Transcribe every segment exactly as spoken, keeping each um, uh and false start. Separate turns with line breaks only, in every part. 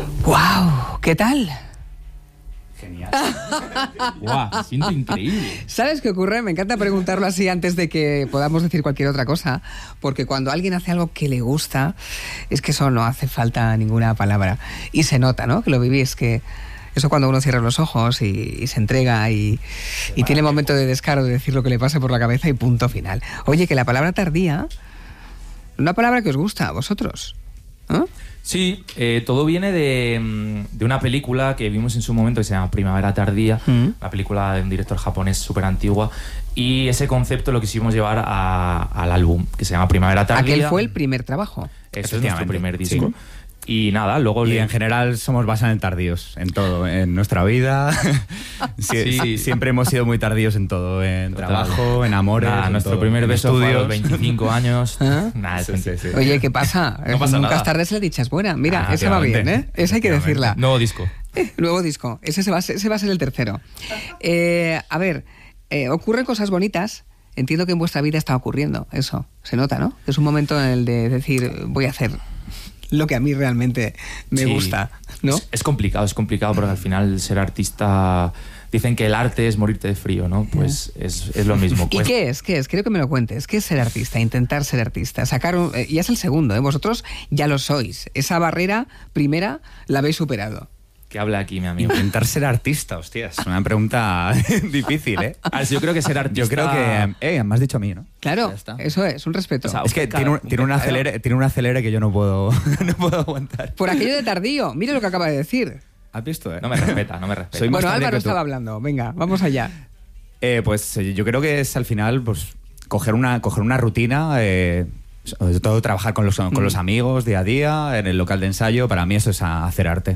¡Guau! ¿Qué tal?
Genial.
¡Guau! Me siento increíble.
¿Sabes qué ocurre? Me encanta preguntarlo así antes de que podamos decir cualquier otra cosa, porque cuando alguien hace algo que le gusta, es que eso no hace falta ninguna palabra. Y se nota, ¿no? Que lo vivís, que eso cuando uno cierra los ojos y, y se entrega y, y tiene momento de descaro de decir lo que le pase por la cabeza y punto final. Oye, que la palabra tardía, una palabra que os gusta a vosotros, ¿eh?
Sí, eh, todo viene de, de una película que vimos en su momento que se llama Primavera Tardía, mm. una película de un director japonés súper antigua, y ese concepto lo quisimos llevar a, al álbum, que se llama Primavera Tardía.
Aquel fue el primer trabajo.
Eso es nuestro primer disco. Sí. Y nada, luego...
Y
le...
en general somos bastante tardíos en todo, en nuestra vida. sí, sí. Siempre hemos sido muy tardíos en todo, en Total. trabajo, en amores.
Nada,
en
nuestro
todo.
primer
en
beso
estudios.
fue a los veinticinco años.
¿Ah?
Nada,
sí, sí, sí.
Oye, ¿qué pasa?
No pasa
Nunca
nada.
es tarde si la dicha es buena. Mira,
Ah,
esa va bien, ¿eh? Esa hay que decirla.
Nuevo disco.
Eh, nuevo disco. Ese, se va, a ser, ese va a ser el tercero. Eh, a ver, eh, ocurren cosas bonitas. Entiendo que en vuestra vida está ocurriendo eso. Se nota, ¿no? Es un momento en el de decir, voy a hacer lo que a mí realmente me
sí.
gusta, ¿no?
Es, es complicado, es complicado porque al final ser artista... Dicen que el arte es morirte de frío, ¿no? Pues es, es lo mismo.
¿Y
pues...
qué es? ¿Qué es? Quiero que me lo cuentes. ¿Qué es ser artista? Intentar ser artista. Sacar un... eh, ya es el segundo, ¿eh? Vosotros ya lo sois. Esa barrera primera la habéis superado.
Que habla aquí, mi amigo.
Intentar ser artista, hostia, es una pregunta difícil, ¿eh?
A ver, yo creo que ser artista...
Yo creo que... Eh, me has dicho a mí, ¿no?
Claro, eso es, un respeto.
O sea,
es que tiene un, tiene, un acelere, tiene un acelere que yo no puedo, no puedo aguantar.
Por aquello de tardío, mire lo que acaba de decir.
¿Has visto, eh?
No me respeta, no me respeta.
Soy
Bueno,
más tarde
Álvaro
que tú.
estaba hablando. Venga, vamos allá.
Eh, pues eh, yo creo que es al final pues coger una, coger una rutina, eh, sobre todo trabajar con los, con mm. los amigos día a día, en el local de ensayo. Para mí eso es hacer arte.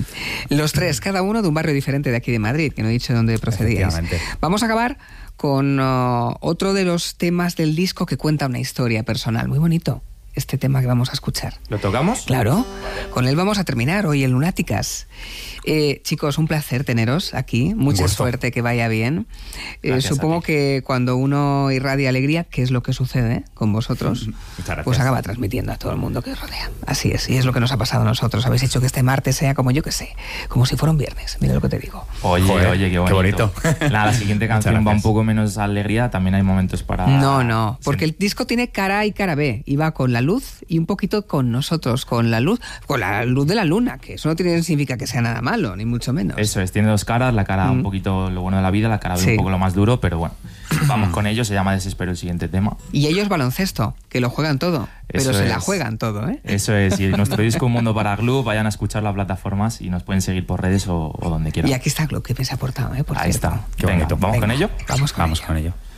Los tres, cada uno de un barrio diferente de aquí de Madrid, que no he dicho de dónde procedíais. Vamos a acabar con uh, otro de los temas del disco que cuenta una historia personal. Muy bonito este tema que vamos a escuchar.
¿Lo tocamos?
Claro, con él vamos a terminar hoy en Lunáticas. Eh, chicos, un placer teneros aquí, mucha suerte, que vaya bien. Eh, supongo que cuando uno irradia alegría, que es lo que sucede con vosotros, pues acaba transmitiendo a todo el mundo que os rodea. Así es, y es lo que nos ha pasado a nosotros. Habéis hecho que este martes sea como yo que sé, como si fuera un viernes, mira lo que te digo.
Oye,
Joder,
oye, qué bonito.
Qué bonito.
Nada, la siguiente canción va un poco menos alegría, también hay momentos para...
No, no, porque el disco tiene cara A y cara B, y va con la luz y un poquito con nosotros, con la luz, con la luz de la luna, que eso no tiene, significa que sea nada malo, ni mucho menos.
Eso es, tiene dos caras, la cara mm. un poquito lo bueno de la vida, la cara B sí. un poco lo más duro, pero bueno, vamos con ello, se llama Desespero el siguiente tema.
Y ellos baloncesto, que lo juegan todo, eso pero es. se la juegan todo, ¿eh?
Eso es, y nuestro disco Un Mundo para Glue, vayan a escuchar las plataformas y nos pueden seguir por redes o, o donde quieran.
Y aquí está Glue, que me se ha aportado, ¿eh? Por
Ahí
cierto.
está,
qué
venga,
bonito.
¿vamos
venga,
con ello?
Vamos con
vamos
ello.
con ello.